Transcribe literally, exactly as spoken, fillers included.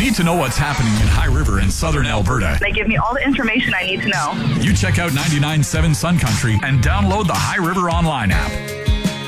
need to know what's happening in High River and southern Alberta? They give me all the information I need to know. You check out ninety-nine point seven Sun Country and download the High River Online app.